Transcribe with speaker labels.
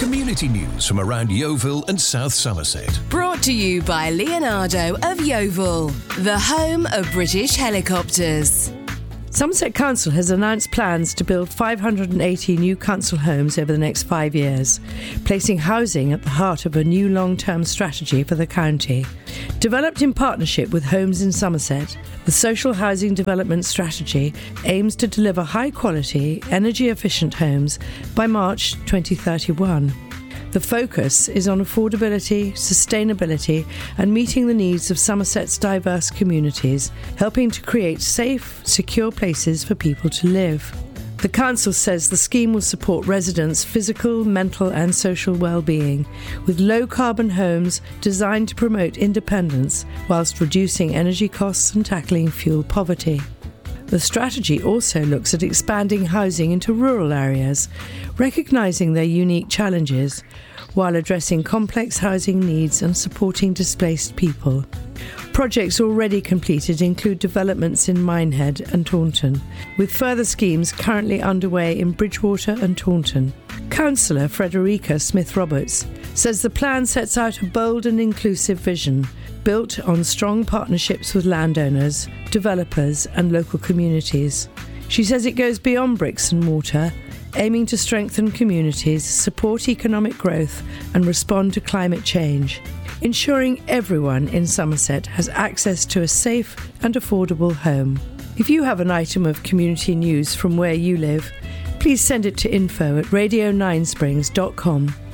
Speaker 1: Community news from around Yeovil and South Somerset.
Speaker 2: Brought to you by Leonardo of Yeovil, the home of British helicopters.
Speaker 3: Somerset Council has announced plans to build 580 new council homes over the next 5 years, placing housing at the heart of a new long-term strategy for the county. Developed in partnership with Homes in Somerset, the Social Housing Development Strategy aims to deliver high-quality, energy-efficient homes by March 2031. The focus is on affordability, sustainability and meeting the needs of Somerset's diverse communities, helping to create safe, secure places for people to live. The Council says the scheme will support residents' physical, mental and social well-being, with low-carbon homes designed to promote independence whilst reducing energy costs and tackling fuel poverty. The strategy also looks at expanding housing into rural areas, recognising their unique challenges, while addressing complex housing needs and supporting displaced people. Projects already completed include developments in Minehead and Taunton, with further schemes currently underway in Bridgewater and Taunton. Councillor Frederica Smith-Roberts says the plan sets out a bold and inclusive vision, built on strong partnerships with landowners, developers and local communities. She says it goes beyond bricks and mortar, aiming to strengthen communities, support economic growth and respond to climate change, ensuring everyone in Somerset has access to a safe and affordable home. If you have an item of community news from where you live, please send it to info@radio9springs.com